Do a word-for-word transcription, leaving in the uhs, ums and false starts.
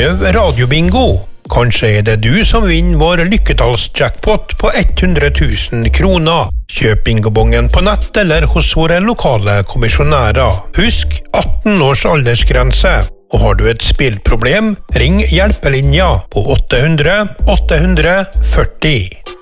Prøv radiobingo. Kanskje er det du som vinner vår lykketallsjackpot på hundre tusen kroner. Kjøp bingobongen på nett eller hos våre lokale kommisjonærer. Husk atten års aldersgrense. Og har du et spillproblem, ring hjelpelinja på åtte hundre åtte hundre førti.